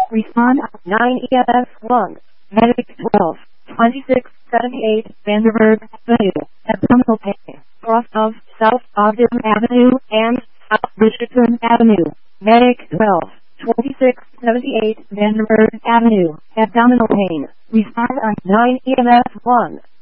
Respond 9 EMS 1. Medic 12. 2678 Vanderburg Avenue. Abdominal pain. Cross of South Ogden Avenue and South Richardson Avenue. Medic 12. 2678 Vanderburg Avenue. Abdominal pain. Respond on 9 EMS 1.